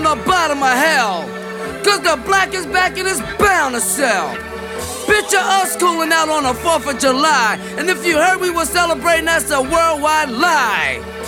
the bottom of hell. Cause the black is back and it's bound to sell. Picture us cooling out on the 4th of July. And if you heard we were celebrating, that's a worldwide lie.